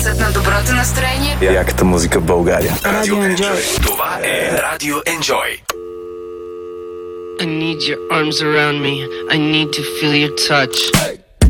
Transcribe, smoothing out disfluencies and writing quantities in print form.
Гласът на доброто настроение. Яката музика в България. Радио Enjoy. Това е Радио Enjoy. I need your arms around me. I need to feel your touch.